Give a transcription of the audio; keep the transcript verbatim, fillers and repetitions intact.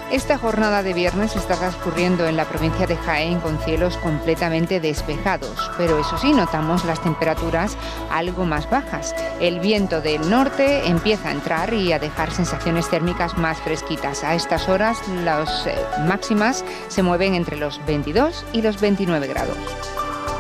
Esta jornada de viernes está transcurriendo en la provincia de Jaén con cielos completamente despejados, pero eso sí, notamos las temperaturas algo más bajas. El viento del norte empieza a entrar y a dejar sensaciones térmicas más fresquitas. A estas horas las eh, máximas se mueven entre los veintidós y los veintinueve grados.